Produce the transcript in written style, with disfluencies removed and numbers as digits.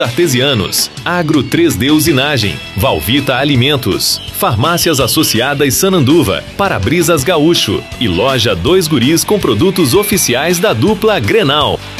Artesianos, Agro 3D Usinagem, Valvita Alimentos, Farmácias Associadas Sananduva, Para-Brisas Gaúcho e Loja 2 Guris com produtos oficiais da dupla Grenal.